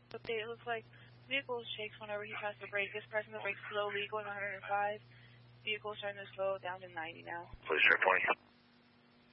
Okay, it looks like vehicle shakes whenever he tries to brake. Is pressing the brake slowly, going 105. Vehicle starting to slow down to 90 now. Police 20.